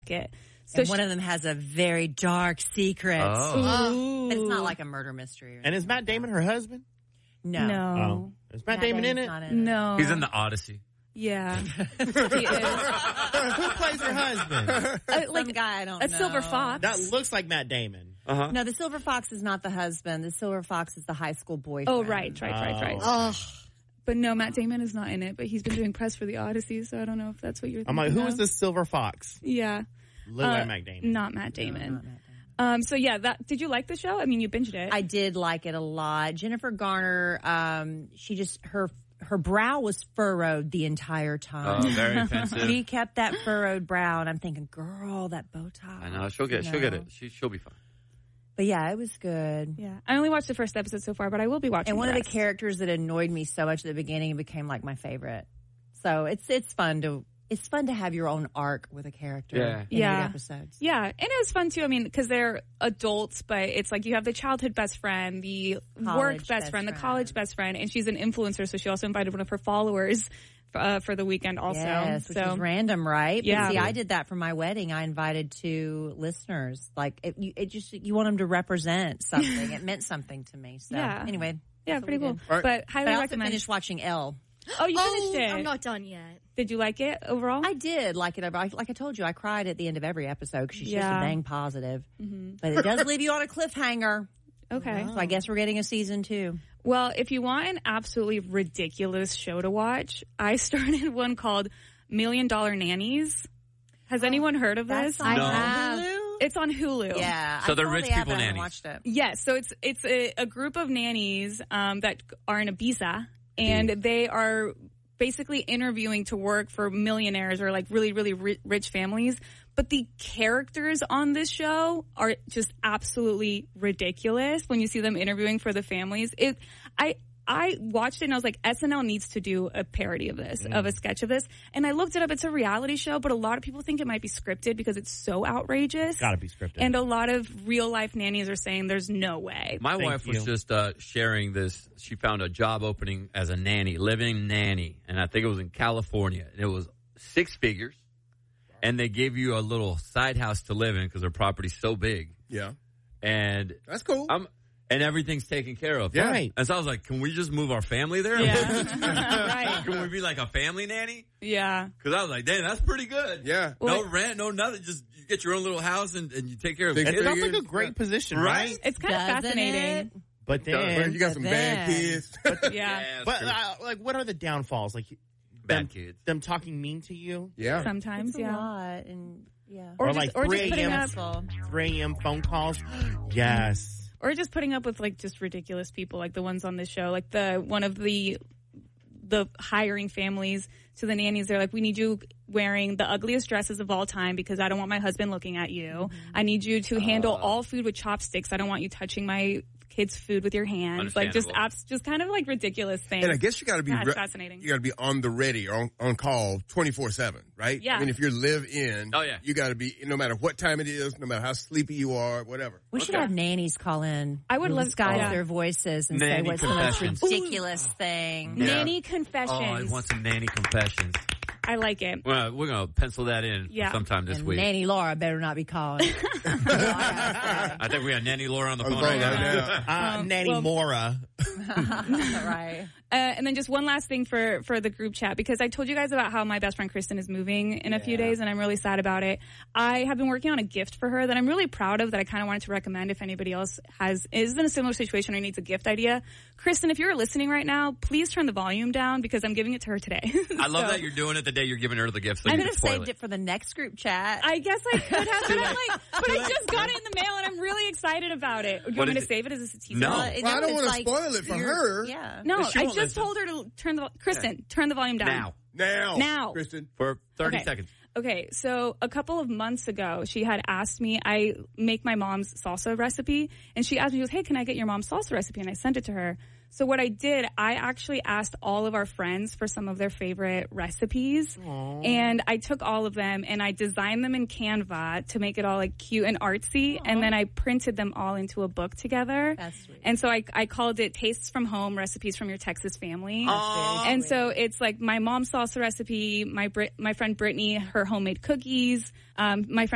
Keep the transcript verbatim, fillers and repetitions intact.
it. So and one she, of them has a very dark secret. Oh. But it's not like a murder mystery. And is Matt Damon her husband? No. No. Oh. Is Matt, Matt Damon in it? Not in no. it. He's in the Odyssey. Yeah. he is. Who plays her husband? Uh, like Some guy I don't a know. silver fox. That looks like Matt Damon. Uh-huh. No, the silver fox is not the husband. The silver fox is the high school boyfriend. Oh, right, right, right, right. Oh. Oh, But no, Matt Damon is not in it. But he's been doing press for the Odyssey, so I don't know if that's what you're I'm thinking like, who of. is this silver fox? Yeah. Look Uh, like Matt Damon. Not Matt Damon. No, not Matt Damon. Um, so yeah, that did you like the show? I mean, you binged it. I did like it a lot. Jennifer Garner, um, she just, her, her brow was furrowed the entire time. Oh, very offensive. She kept that furrowed brow, and I'm thinking, girl, that Botox. I know. She'll get, you she'll get know. it. She, she'll be fine. But yeah, it was good. yeah, I only watched the first episode so far, but I will be watching. And one the of the rest. characters that annoyed me so much at the beginning became like my favorite. So it's it's fun to it's fun to have your own arc with a character Yeah. in Yeah. eight episodes. Yeah, and it was fun too. I mean, because they're adults, but it's like you have the childhood best friend, the College work best, best friend, the friend. college best friend, and she's an influencer, so she also invited one of her followers uh, for the weekend also. Yes, which so is random, right? But Yeah. see, I did that for my wedding. I invited two listeners. Like it, you, it just you want them to represent something. It meant something to me. So Yeah. anyway, yeah, that's what pretty we cool. did. Right. But highly But I also recommend. finished watching Elle. Oh, you oh, finished it. I'm not done yet. Did you like it overall? I did like it. I- Like I told you, I cried at the end of every episode because she's just Yeah. a dang positive. But it does leave you on a cliffhanger. Okay. So I guess we're getting a season two. Well, if you want an absolutely ridiculous show to watch, I started one called Million Dollar Nannies. Has anyone heard of this? That's on No. Hulu? It's on Hulu. Yeah. So I they're saw rich the app, people but I haven't nannies. watched it. Yes, so it's it's a, a group of nannies um, that are in Ibiza, and they are basically interviewing to work for millionaires or like really, really ri- rich families. But the characters on this show are just absolutely ridiculous when you see them interviewing for the families. It, I, I watched it and I was like, S N L needs to do a parody of this, of a sketch of this. And I looked it up. It's a reality show, but a lot of people think it might be scripted because it's so outrageous. Gotta be scripted. And a lot of real life nannies are saying there's no way. My Thank wife was you. just uh, sharing this. She found a job opening as a nanny, living nanny, and I think it was in California. And it was six figures, and they gave you a little side house to live in because their property's so big. Yeah. And That's cool. I'm and everything's taken care of. Yeah. Right. And so I was like, can we just move our family there? Yeah. Right. Can we be like a family nanny? Yeah. Because I was like, dang, that's pretty good. Yeah. No Well- rent, no nothing. Just you get your own little house and, and you take care of Six It kids. sounds like a figures. great position, Right? right? It's kind of Doesn't fascinating. it? But But then, you got some But bad then- kids. Yeah. Yeah, but true. uh, like, what are the downfalls? Like, Bad them, kids. them talking mean to you, Yeah. Sometimes, It's a yeah. lot. And yeah. Or, Or just, like or just three putting a.m. up, Well, three a.m. phone calls. Yes. or just putting up with like just ridiculous people, like the ones on this show, like the one of the the hiring families to the nannies. They're like, we need you wearing the ugliest dresses of all time because I don't want my husband looking at you. Mm-hmm. I need you to handle all food with chopsticks. I don't want you touching my kids' food with your hands. Like just Understandable. apps, just kind of like ridiculous things. And I guess you got to be Yeah, it's re- fascinating. You got to be on the ready or on, on call twenty-four seven, right? Yeah. I mean, if you're live in, Oh, yeah. you got to be no matter what time it is, no matter how sleepy you are, whatever. we should Okay. have nannies call in. I would We'll love- disguise yeah. their voices and Nanny say what's the most confessions. ridiculous thing. Yeah. Nanny Oh, confessions. I want some nanny confessions. I like it. Well, we're going to pencil that in Yeah. sometime this And week. Nanny Laura better not be calling. I think we got Nanny Laura on the On the phone phone right right now. now. Uh, Nanny well- Mora. right. Uh, and then just one last thing for, for the group chat, because I told you guys about how my best friend Kristen is moving in a few days, and I'm really sad about it. I have been working on a gift for her that I'm really proud of that I kind of wanted to recommend if anybody else has is in a similar situation or needs a gift idea. Kristen, if you're listening right now, please turn the volume down because I'm giving it to her today. I love So, that you're doing it the day you're giving her the gift. So I you could can have spoil saved it. for the next group chat. I guess I could have, but I'm like, but I just got it in the mail and I'm really excited about it. Do you want me is to it? save it as a teaser? No. Uh, Well, I no, don't it's wanna like spoil it for you're- her. Yeah. No, She I won't just listen. told her to turn the Kristen, turn the volume down. now Now. Now. Kristen. for thirty Okay. seconds. Okay, so a couple of months ago, she had asked me, I make my mom's salsa recipe, and she asked me, she goes, hey, can I get your mom's salsa recipe? And I sent it to her. So what I did, I actually asked all of our friends for some of their favorite recipes, and I took all of them and I designed them in Canva to make it all like cute and artsy, and then I printed them all into a book together. That's sweet. And so I, I called it Tastes from Home, Recipes from Your Texas Family. Aw. And so it's like my mom's salsa recipe, my Brit- my friend Brittany, her homemade cookies, um, my friend